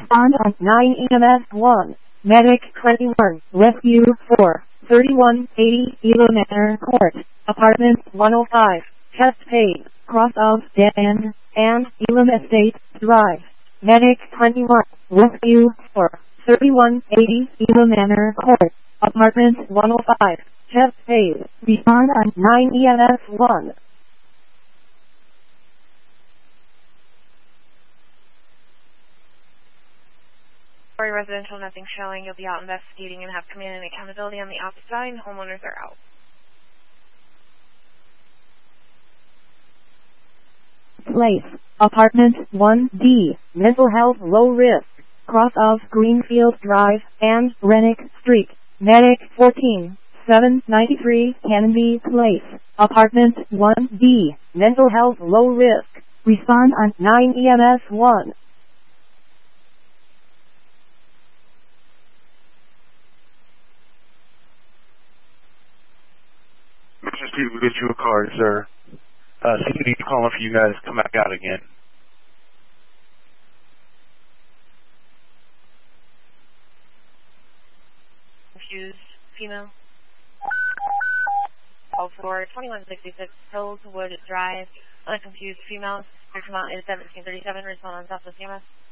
Respond on 9 EMS 1. Medic 21. Rescue 4. 3180 Elo Manor Court. Apartment 105. Test paid. Cross of Dead End and Elam Estate Drive. Medic 21. Rescue 4. 3180 Elo Manor Court. Apartment 105. Test paid. Respond on 9 EMS 1. Residential, nothing showing. You'll be out investigating and have command and accountability on the opposite side. Homeowners are out. Place. Apartment 1D. Mental health low risk. Cross of Greenfield Drive and Rennick Street. Medic 14. 793 Canby Place. Apartment 1D. Mental health low risk. Respond on 9 EMS 1. We'll get you a card, sir. CPD calling for you guys to come back out again. Confused female. Call for 2166 Hillswood Drive. Unconfused female. Your command is 1737. Respond on Southwest CMS.